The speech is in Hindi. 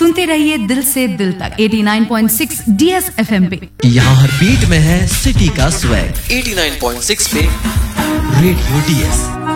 सुनते रहिए दिल से दिल तक 89.6 DS FM पे। यहाँ हर बीट में है सिटी का स्वैग 89.6 पे रेडियो DS।